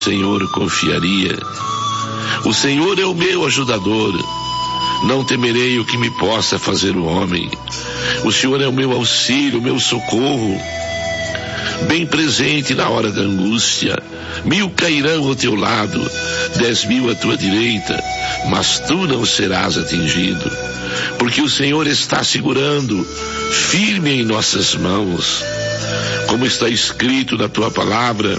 Senhor confiaria. O Senhor é o meu ajudador. Não temerei o que me possa fazer o homem. O Senhor é o meu auxílio, o meu socorro, bem presente na hora da angústia. 1000 cairão ao teu lado, 10.000 à tua direita, mas tu não serás atingido, porque o Senhor está segurando firme em nossas mãos. Como está escrito na tua palavra,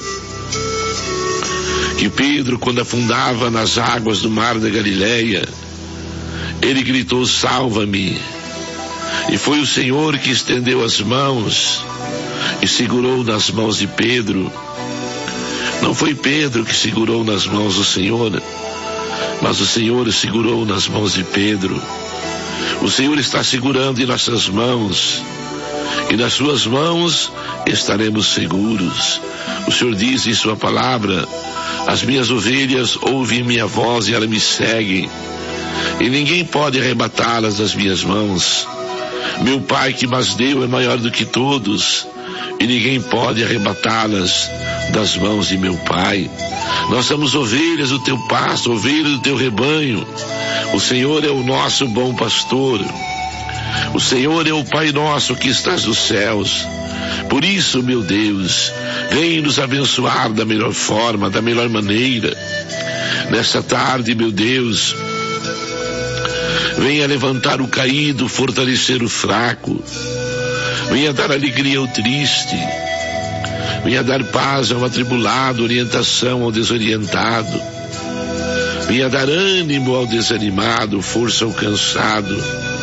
que Pedro, quando afundava nas águas do mar da Galileia, ele gritou: salva-me. E foi o Senhor que estendeu as mãos e segurou nas mãos de Pedro. Não foi Pedro que segurou nas mãos do Senhor, mas o Senhor segurou nas mãos de Pedro. O Senhor está segurando em nossas mãos, e nas suas mãos estaremos seguros. O Senhor diz em sua palavra: as minhas ovelhas ouvem minha voz e elas me seguem, e ninguém pode arrebatá-las das minhas mãos. Meu Pai que mas deu é maior do que todos, e ninguém pode arrebatá-las das mãos de meu Pai. Nós somos ovelhas do teu pasto, ovelhas do teu rebanho. O Senhor é o nosso bom pastor. O Senhor é o Pai nosso que estás nos céus. Por isso, meu Deus, vem nos abençoar da melhor forma, da melhor maneira. Nessa tarde, meu Deus, venha levantar o caído, fortalecer o fraco. Venha dar alegria ao triste. Venha dar paz ao atribulado, orientação ao desorientado. Venha dar ânimo ao desanimado, força ao cansado,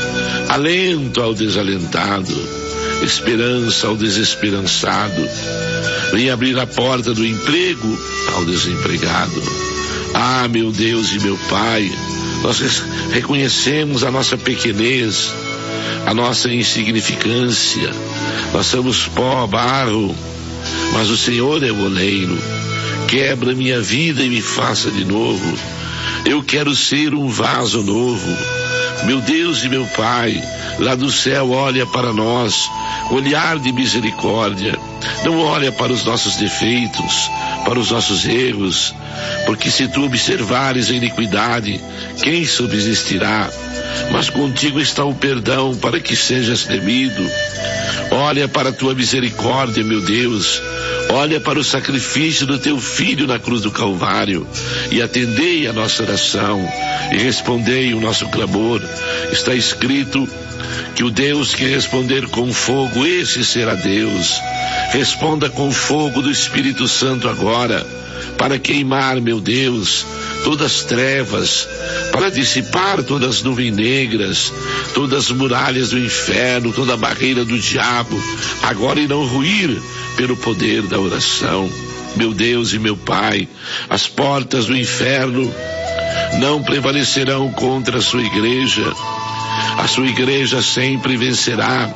alento ao desalentado, esperança ao desesperançado. Venha abrir a porta do emprego ao desempregado. Ah, meu Deus e meu Pai, nós reconhecemos a nossa pequenez, a nossa insignificância. Nós somos pó, barro, mas o Senhor é o oleiro. Quebra minha vida e me faça de novo. Eu quero ser um vaso novo. Meu Deus e meu Pai, lá do céu olha para nós, olhar de misericórdia. Não olha para os nossos defeitos, para os nossos erros, porque se tu observares a iniquidade, quem subsistirá? Mas contigo está o perdão para que sejas temido. Olha para a tua misericórdia, meu Deus. Olha para o sacrifício do teu Filho na cruz do Calvário e atendei a nossa oração e respondei o nosso clamor. Está escrito que o Deus que responder com fogo, esse será Deus. Responda com fogo do Espírito Santo agora, para queimar, meu Deus, todas as trevas, para dissipar todas as nuvens negras, todas as muralhas do inferno, toda a barreira do diabo, agora irão ruir pelo poder da oração. Meu Deus e meu Pai, as portas do inferno não prevalecerão contra a sua igreja. A sua igreja sempre vencerá,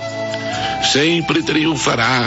sempre triunfará,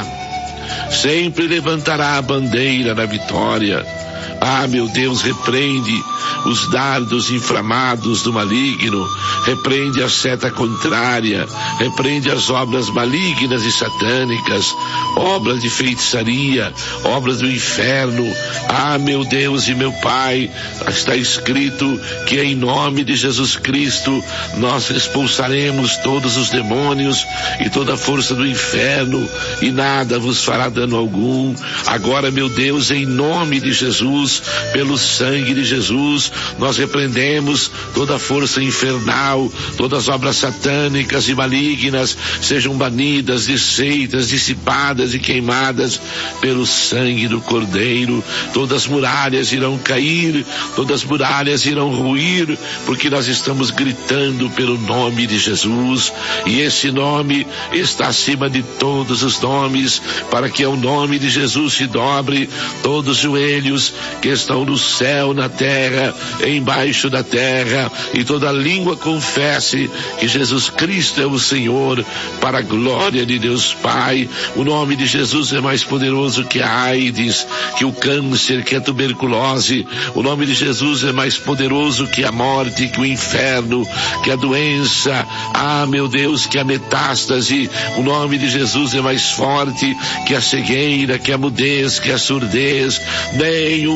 sempre levantará a bandeira da vitória. Ah, meu Deus, repreende os dardos inflamados do maligno, repreende a seta contrária, repreende as obras malignas e satânicas, obras de feitiçaria, obras do inferno. Ah, meu Deus e meu Pai, está escrito que em nome de Jesus Cristo nós expulsaremos todos os demônios e toda a força do inferno, e nada vos fará dano algum. Agora, meu Deus, em nome de Jesus, pelo sangue de Jesus, nós repreendemos toda a força infernal, todas as obras satânicas e malignas sejam banidas, desfeitas, dissipadas e queimadas pelo sangue do Cordeiro. Todas as muralhas irão cair, todas as muralhas irão ruir, porque nós estamos gritando pelo nome de Jesus, e esse nome está acima de todos os nomes, para que ao nome de Jesus se dobre todos os joelhos que estão no céu, na terra, embaixo da terra, e toda língua confesse que Jesus Cristo é o Senhor, para a glória de Deus Pai. O nome de Jesus é mais poderoso que a AIDS, que o câncer, que a tuberculose. O nome de Jesus é mais poderoso que a morte, que o inferno, que a doença. Ah, meu Deus, que a metástase. O nome de Jesus é mais forte que a cegueira, que a mudez, que a surdez. Nenhum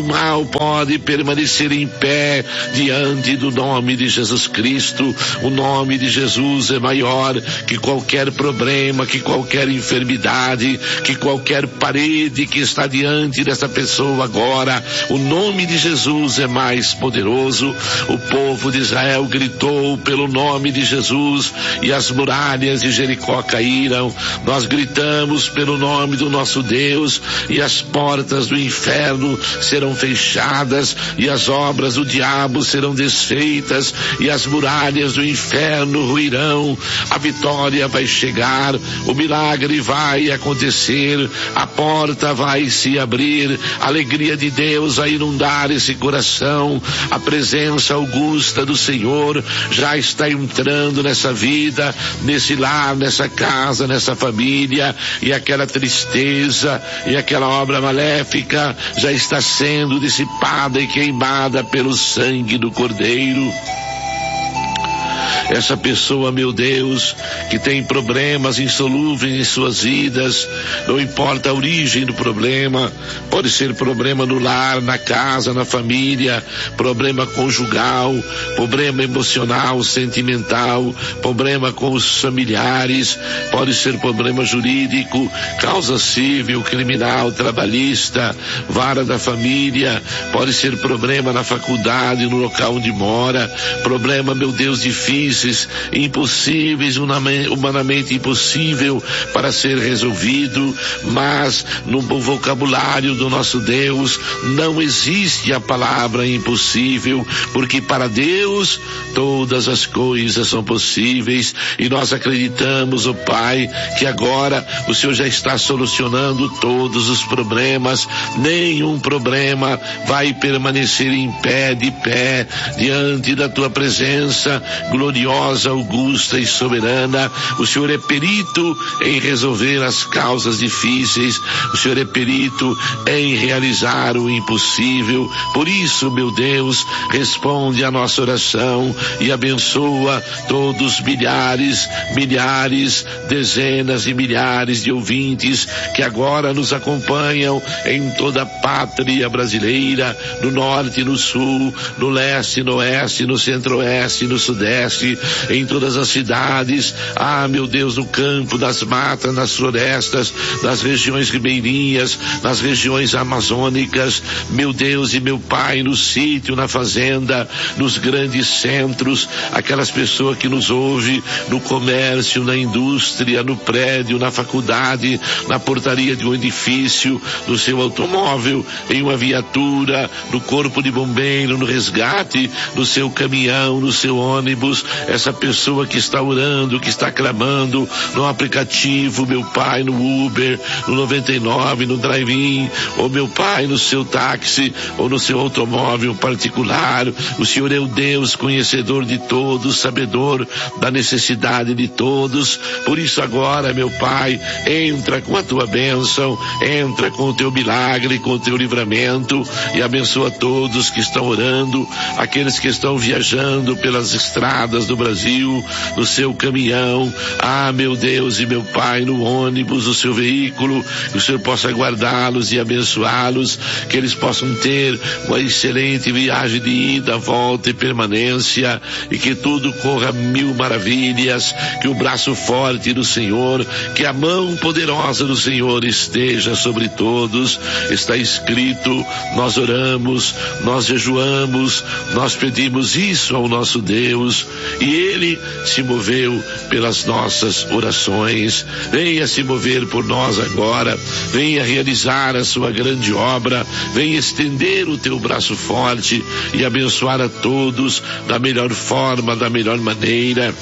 mal pode permanecer em pé diante do nome de Jesus Cristo. O nome de Jesus é maior que qualquer problema, que qualquer enfermidade, que qualquer parede que está diante dessa pessoa agora. O nome de Jesus é mais poderoso. O povo de Israel gritou pelo nome de Jesus e as muralhas de Jericó caíram. Nós gritamos pelo nome do nosso Deus e as portas do inferno serão fechadas e as obras do diabo serão desfeitas e as muralhas do inferno ruirão. A vitória vai chegar, o milagre vai acontecer, a porta vai se abrir, a alegria de Deus vai inundar esse coração. A presença augusta do Senhor já está entrando nessa vida, nesse lar, nessa casa, nessa família, e aquela tristeza e aquela obra maléfica já está sendo dissipada e queimada pelo sangue do Cordeiro. Essa pessoa, meu Deus, que tem problemas insolúveis em suas vidas, não importa a origem do problema, pode ser problema no lar, na casa, na família, problema conjugal, problema emocional, sentimental, problema com os familiares, pode ser problema jurídico, causa civil, criminal, trabalhista, vara da família, pode ser problema na faculdade, no local onde mora, problema, meu Deus, difícil, impossíveis, humanamente impossível para ser resolvido, mas no vocabulário do nosso Deus não existe a palavra impossível, porque para Deus todas as coisas são possíveis, e nós acreditamos, ó Pai, que agora o Senhor já está solucionando todos os problemas. Nenhum problema vai permanecer de pé diante da tua presença gloriosa, augusta e soberana. O Senhor é perito em resolver as causas difíceis, o Senhor é perito em realizar o impossível. Por isso, meu Deus, responde a nossa oração e abençoa todos os milhares, dezenas e milhares de ouvintes que agora nos acompanham em toda a pátria brasileira, no norte, no sul, no leste, no oeste, no centro-oeste, no sudeste, em todas as cidades, meu Deus, no campo, nas matas, nas florestas, nas regiões ribeirinhas, nas regiões amazônicas, meu Deus e meu Pai, no sítio, na fazenda, nos grandes centros, aquelas pessoas que nos ouvem no comércio, na indústria, no prédio, na faculdade, na portaria de um edifício, no seu automóvel, em uma viatura, no corpo de bombeiro, no resgate, no seu caminhão, no seu ônibus, essa pessoa que está orando, que está clamando no aplicativo, meu Pai, no Uber, no 99, no drive-in, ou meu Pai, no seu táxi, ou no seu automóvel particular. O Senhor é o Deus conhecedor de todos, sabedor da necessidade de todos. Por isso agora, meu Pai, entra com a tua bênção, entra com o teu milagre, com o teu livramento, e abençoa todos que estão orando, aqueles que estão viajando pelas estradas do Brasil, no seu caminhão, meu Deus e meu Pai, no ônibus, no seu veículo, que o Senhor possa guardá-los e abençoá-los, que eles possam ter uma excelente viagem de ida, volta e permanência, e que tudo corra mil maravilhas, que o braço forte do Senhor, que a mão poderosa do Senhor esteja sobre todos. Está escrito, nós oramos, nós jejuamos, nós pedimos isso ao nosso Deus, e Ele se moveu pelas nossas orações. Venha se mover por nós agora, venha realizar a sua grande obra, venha estender o teu braço forte e abençoar a todos da melhor forma, da melhor maneira.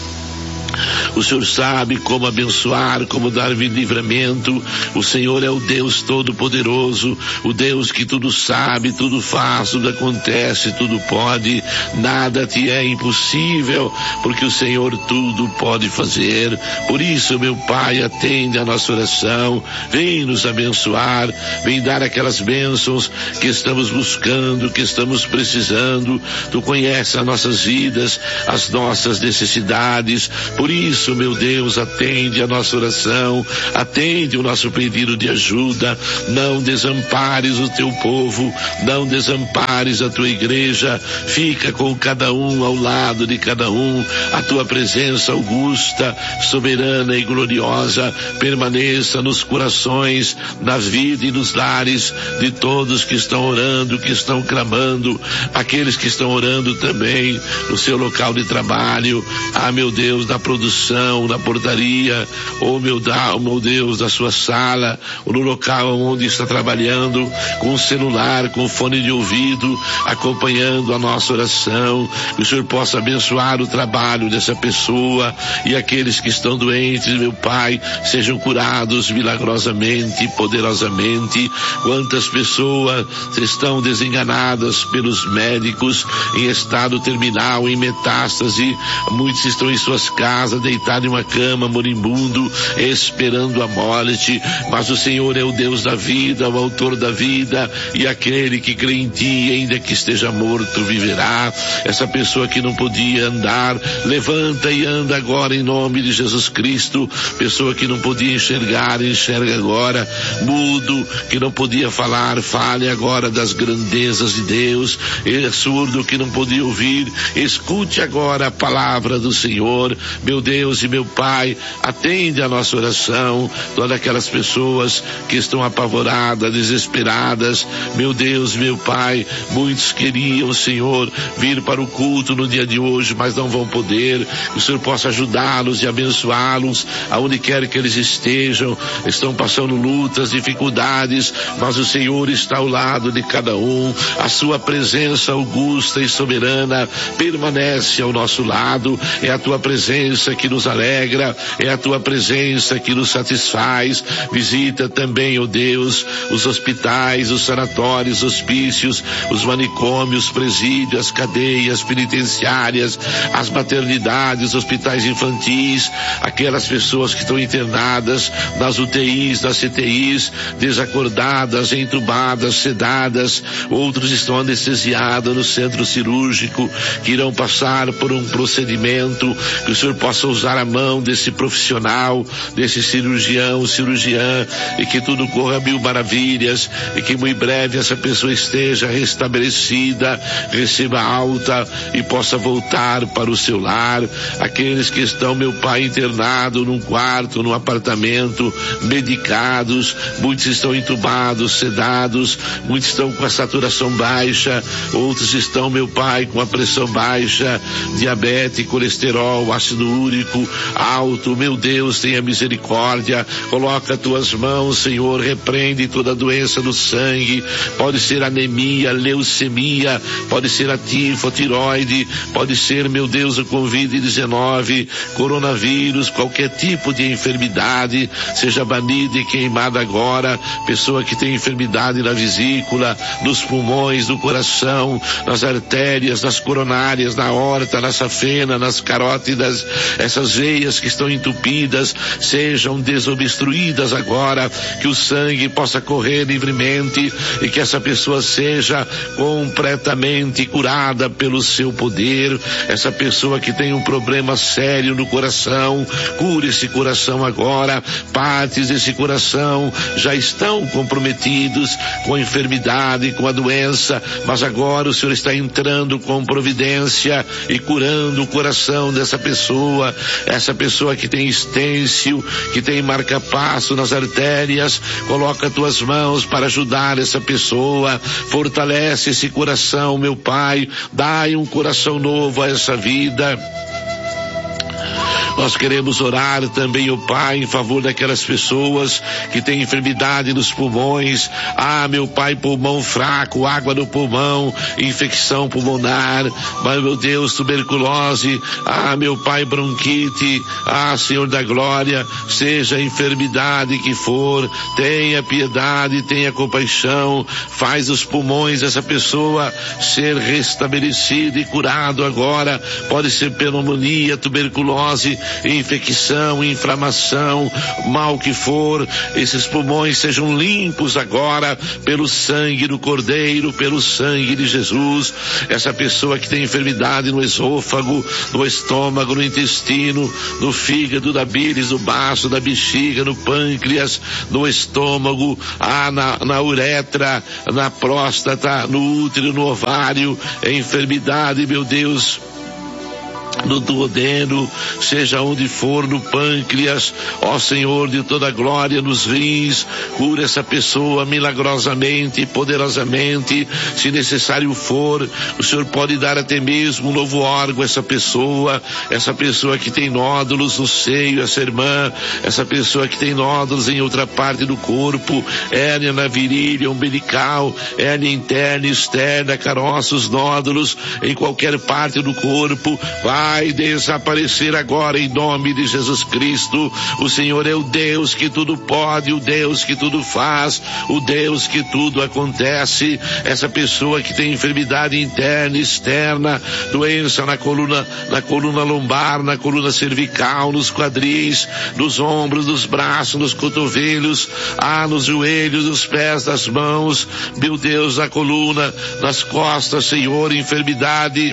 O Senhor sabe como abençoar, como dar livramento. O Senhor é o Deus Todo-Poderoso, o Deus que tudo sabe, tudo faz, tudo acontece, tudo pode. Nada te é impossível, porque o Senhor tudo pode fazer. Por isso, meu Pai, atende a nossa oração, vem nos abençoar, vem dar aquelas bênçãos que estamos buscando, que estamos precisando. Tu conheces as nossas vidas, as nossas necessidades. Por isso, isso, meu Deus, atende a nossa oração, atende o nosso pedido de ajuda. Não desampares o teu povo, não desampares a tua igreja. Fica com cada um, ao lado de cada um. A tua presença augusta, soberana e gloriosa permaneça nos corações, na vida e nos lares de todos que estão orando, que estão clamando, aqueles que estão orando também no seu local de trabalho, meu Deus, na produção, na portaria, meu Deus, da sua sala, ou no local onde está trabalhando, com o celular, com o fone de ouvido, acompanhando a nossa oração. Que o Senhor possa abençoar o trabalho dessa pessoa, e aqueles que estão doentes, meu Pai, sejam curados milagrosamente, poderosamente. Quantas pessoas estão desenganadas pelos médicos, em estado terminal, em metástase, muitos estão em suas casas, deitados em uma cama, moribundo, esperando a morte, mas o Senhor é o Deus da vida, o autor da vida, e aquele que crê em ti, ainda que esteja morto, viverá. Essa pessoa que não podia andar, levanta e anda agora em nome de Jesus Cristo. Pessoa que não podia enxergar, enxerga agora. Mudo, que não podia falar, fale agora das grandezas de Deus. Surdo, que não podia ouvir, escute agora a palavra do Senhor. Meu Deus e meu Pai, atende a nossa oração. Todas aquelas pessoas que estão apavoradas, desesperadas, meu Deus, meu Pai, muitos queriam, Senhor, vir para o culto no dia de hoje, mas não vão poder. Que o Senhor possa ajudá-los e abençoá-los aonde quer que eles estejam. Estão passando lutas, dificuldades, mas o Senhor está ao lado de cada um. A sua presença augusta e soberana permanece ao nosso lado. É a tua presença que nos alegra, é a tua presença que nos satisfaz. Visita também, ó Deus, os hospitais, os sanatórios, hospícios, os manicômios, presídios, as cadeias penitenciárias, as maternidades, hospitais infantis, aquelas pessoas que estão internadas nas UTIs, nas CTIs, desacordadas, entubadas, sedadas. Outros estão anestesiados no centro cirúrgico, que irão passar por um procedimento. Que o Senhor possa usar a mão desse profissional, desse cirurgiã, e que tudo corra mil maravilhas, e que muito breve essa pessoa esteja restabelecida, receba alta e possa voltar para o seu lar. Aqueles que estão, meu Pai, internados num quarto, num apartamento, medicados, muitos estão entubados, sedados, muitos estão com a saturação baixa, outros estão, meu Pai, com a pressão baixa, diabetes, colesterol, ácido úrico alto. Meu Deus, tenha misericórdia, coloca tuas mãos, Senhor, repreende toda doença do sangue. Pode ser anemia, leucemia, pode ser a tiroide, pode ser, meu Deus, o Covid-19, coronavírus, qualquer tipo de enfermidade, seja banida e queimada agora. Pessoa que tem enfermidade na vesícula, nos pulmões, no coração, nas artérias, nas coronárias, na aorta, na safena, nas carótidas, essas veias que estão entupidas, sejam desobstruídas agora, que o sangue possa correr livremente e que essa pessoa seja completamente curada pelo seu poder. Essa pessoa que tem um problema sério no coração, cure esse coração agora. Partes desse coração já estão comprometidos com a enfermidade, com a doença, mas agora o Senhor está entrando com providência e curando o coração dessa pessoa. Essa pessoa que tem estêncil, que tem marca-passo nas artérias, coloca tuas mãos para ajudar essa pessoa. Fortalece esse coração, meu Pai, dai um coração novo a essa vida. Nós queremos orar também, ó Pai, em favor daquelas pessoas que têm enfermidade nos pulmões. Meu Pai, pulmão fraco, água no pulmão, infecção pulmonar, meu Deus, tuberculose, meu Pai, bronquite, Senhor da glória, seja a enfermidade que for, tenha piedade, tenha compaixão, faz os pulmões dessa pessoa ser restabelecido e curado agora. Pode ser pneumonia, tuberculose, infecção, inflamação, mal que for, esses pulmões sejam limpos agora pelo sangue do Cordeiro, pelo sangue de Jesus. Essa pessoa que tem enfermidade no esôfago, no estômago, no intestino, no fígado, da bílis, no baço, da bexiga, no pâncreas, no estômago, na uretra, na próstata, no útero, no ovário, enfermidade, meu Deus, no duodeno, seja onde for, no pâncreas, ó Senhor de toda glória, nos rins, cura essa pessoa milagrosamente, poderosamente, se necessário for. O Senhor pode dar até mesmo um novo órgão a essa pessoa que tem nódulos no seio, essa irmã, essa pessoa que tem nódulos em outra parte do corpo, hérnia na virilha umbilical, hérnia interna e externa, caroços, nódulos em qualquer parte do corpo, vai desaparecer agora em nome de Jesus Cristo. O Senhor é o Deus que tudo pode, o Deus que tudo faz, o Deus que tudo acontece. Essa pessoa que tem enfermidade interna e externa, doença na coluna lombar, na coluna cervical, nos quadris, nos ombros, nos braços, nos cotovelos, nos joelhos, nos pés, nas mãos, meu Deus, na coluna, nas costas, Senhor, enfermidade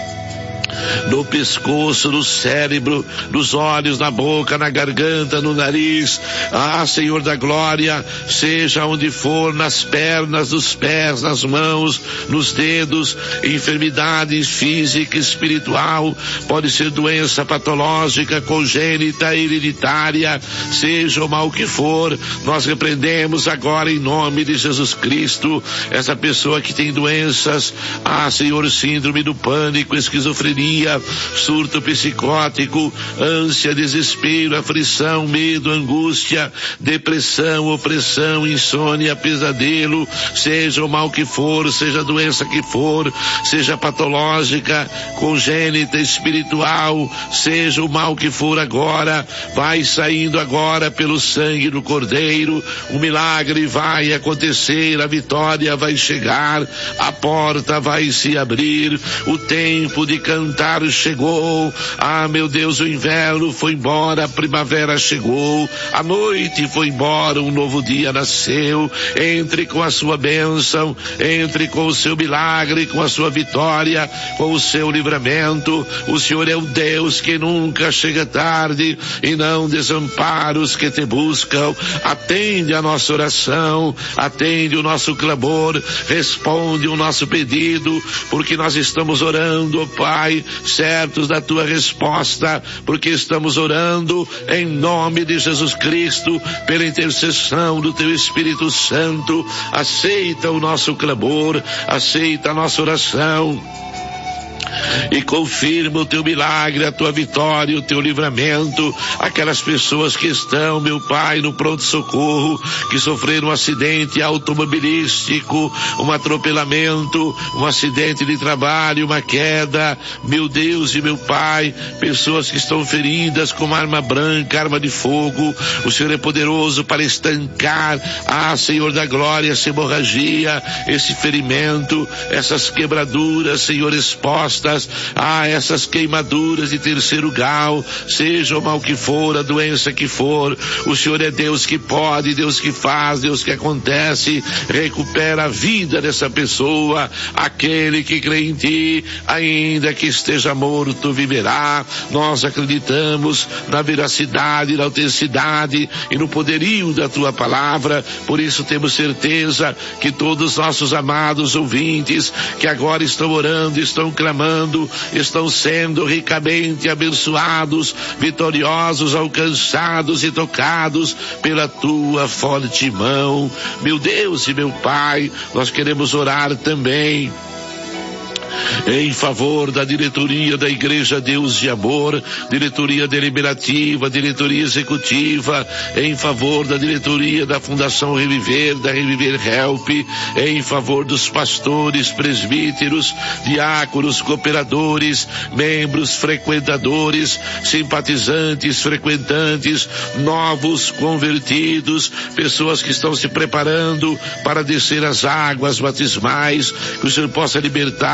no pescoço, no cérebro, nos olhos, na boca, na garganta, no nariz. Senhor da glória, seja onde for, nas pernas, nos pés, nas mãos, nos dedos, enfermidade física, espiritual, pode ser doença patológica, congênita, hereditária, seja o mal que for, nós repreendemos agora em nome de Jesus Cristo, essa pessoa que tem doenças, Senhor, síndrome do pânico, esquizofrenia, surto psicótico, ânsia, desespero, aflição, medo, angústia, depressão, opressão, insônia, pesadelo, seja o mal que for, seja a doença que for, seja patológica, congênita, espiritual, seja o mal que for agora, vai saindo agora pelo sangue do Cordeiro, o milagre vai acontecer, a vitória vai chegar, a porta vai se abrir, o tempo de cantar chegou, meu Deus, o inverno foi embora, a primavera chegou, a noite foi embora, um novo dia nasceu. Entre com a sua bênção, entre com o seu milagre, com a sua vitória, com o seu livramento. O Senhor é o Deus que nunca chega tarde e não desampara os que te buscam. Atende a nossa oração, atende o nosso clamor, responde o nosso pedido, porque nós estamos orando, ó Pai, certos da tua resposta, porque estamos orando em nome de Jesus Cristo, pela intercessão do teu Espírito Santo. Aceita o nosso clamor, aceita a nossa oração e confirma o teu milagre, a tua vitória, o teu livramento. Aquelas pessoas que estão, meu Pai, no pronto-socorro, que sofreram um acidente automobilístico, um atropelamento, um acidente de trabalho, uma queda, meu Deus e meu Pai, pessoas que estão feridas com arma branca, arma de fogo. O Senhor é poderoso para estancar, Senhor da glória, essa hemorragia, esse ferimento, essas quebraduras, Senhor, expostas, essas queimaduras de terceiro grau, seja o mal que for, a doença que for. O Senhor é Deus que pode, Deus que faz, Deus que acontece. Recupera a vida dessa pessoa. Aquele que crê em ti, ainda que esteja morto, viverá. Nós acreditamos na veracidade, na autenticidade e no poderio da tua palavra. Por isso temos certeza que todos os nossos amados ouvintes que agora estão orando, estão clamando, estão sendo ricamente abençoados, vitoriosos, alcançados e tocados pela tua forte mão. Meu Deus e meu Pai, nós queremos orar também em favor da diretoria da Igreja Deus de Amor, diretoria deliberativa, diretoria executiva, em favor da diretoria da Fundação Reviver, da Reviver Help, em favor dos pastores, presbíteros, diáconos, cooperadores, membros, frequentadores, simpatizantes, frequentantes, novos convertidos, pessoas que estão se preparando para descer as águas batismais, que o Senhor possa libertar e transformar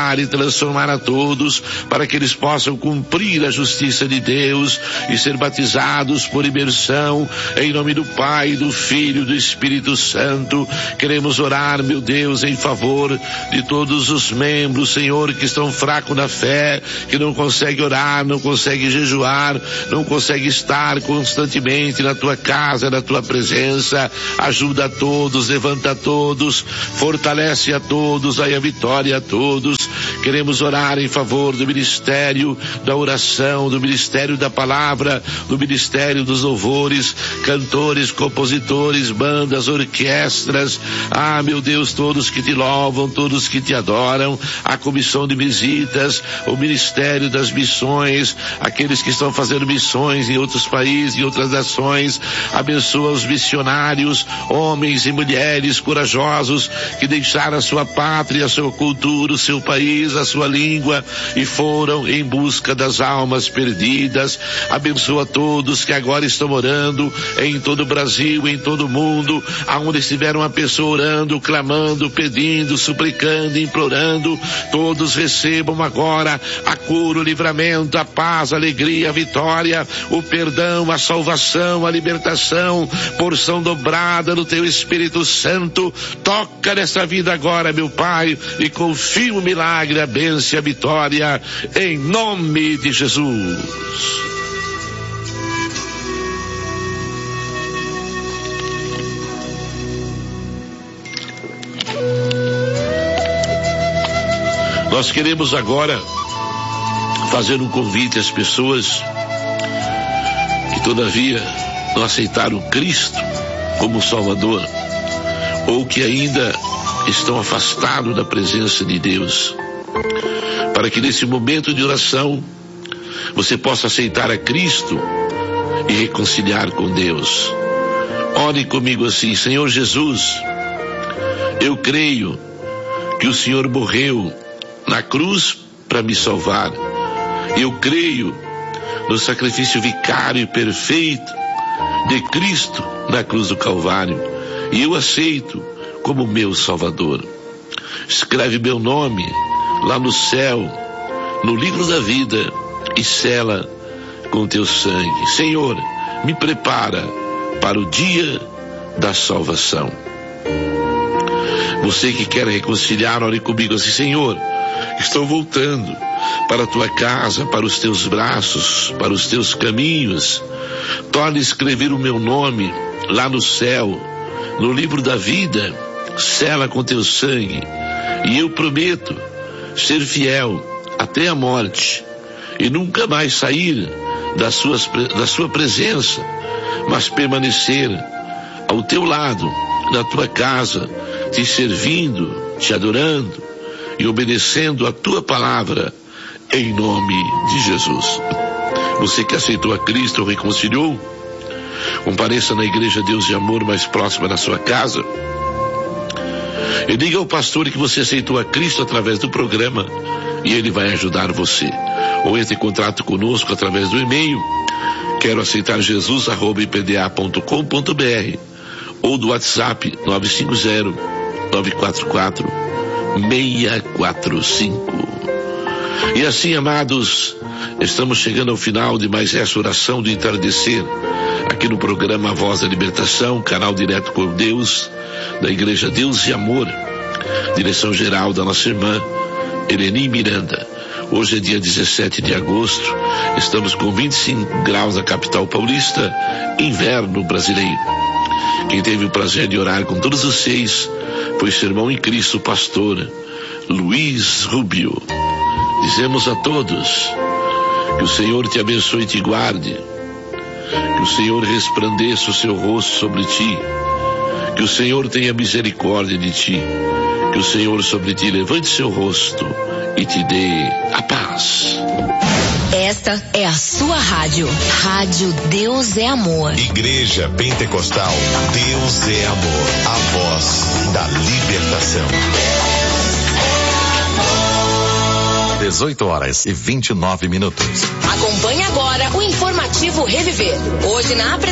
transformar a todos, para que eles possam cumprir a justiça de Deus e ser batizados por imersão, em nome do Pai, do Filho e do Espírito Santo. Queremos orar, meu Deus, em favor de todos os membros, Senhor, que estão fracos na fé, que não conseguem orar, não conseguem jejuar, não conseguem estar constantemente na tua casa, na tua presença. Ajuda a todos, levanta a todos, fortalece a todos, dai a vitória a todos. Queremos orar em favor do ministério da oração, do ministério da palavra, do ministério dos louvores, cantores, compositores, bandas, orquestras. Ah, meu Deus, todos que te louvam, todos que te adoram, a comissão de visitas, o ministério das missões, aqueles que estão fazendo missões em outros países, em outras nações. Abençoa os missionários, homens e mulheres corajosos que deixaram a sua pátria, a sua cultura, o seu país, a sua língua e foram em busca das almas perdidas. Abençoa todos que agora estão orando em todo o Brasil, em todo o mundo, aonde estiver uma pessoa orando, clamando, pedindo, suplicando, implorando. Todos recebam agora a cura, o livramento, a paz, a alegria, a vitória, o perdão, a salvação, a libertação, porção dobrada no teu Espírito Santo. Toca nessa vida agora, meu Pai, e confia o milagre, a bênção e a vitória, em nome de Jesus. Nós queremos agora fazer um convite às pessoas que todavia não aceitaram Cristo como Salvador, ou que ainda estão afastados da presença de Deus, para que nesse momento de oração você possa aceitar a Cristo e reconciliar com Deus. Ore comigo assim: Senhor Jesus, eu creio que o Senhor morreu na cruz para me salvar. Eu creio no sacrifício vicário e perfeito de Cristo na cruz do Calvário, e eu aceito como meu Salvador. Escreve meu nome lá no céu, no livro da vida, e sela com teu sangue. Senhor, me prepara para o dia da salvação. Você que quer reconciliar, ore comigo assim: Senhor, estou voltando para a tua casa, para os teus braços, para os teus caminhos. Torne a escrever o meu nome lá no céu, no livro da vida, sela com teu sangue, e eu prometo ser fiel até a morte e nunca mais sair da sua presença, mas permanecer ao teu lado, na tua casa, te servindo, te adorando e obedecendo a tua palavra, em nome de Jesus. Você que aceitou a Cristo ou reconciliou, compareça na Igreja Deus de Amor mais próxima da sua casa e diga ao pastor que você aceitou a Cristo através do programa, e ele vai ajudar você. Ou entre em contato conosco através do e-mail quero aceitar jesus@ipda.com.br ou do WhatsApp 950-944-645. E assim, amados, estamos chegando ao final de mais essa oração do entardecer, aqui no programa A Voz da Libertação, canal direto com Deus, da Igreja Deus e Amor, direção geral da nossa irmã Eleni Miranda. Hoje é dia 17 de agosto, estamos com 25 graus na capital paulista, inverno brasileiro. Quem teve o prazer de orar com todos vocês foi seu irmão em Cristo, o pastor Luiz Rubio. Dizemos a todos que o Senhor te abençoe e te guarde, que o Senhor resplandeça o seu rosto sobre ti, que o Senhor tenha misericórdia de ti, que o Senhor sobre ti levante seu rosto e te dê a paz. Esta é a sua rádio. Rádio Deus é Amor. Igreja Pentecostal Deus é Amor. A voz da libertação. 18h29. Acompanhe agora o informativo Reviver. Hoje na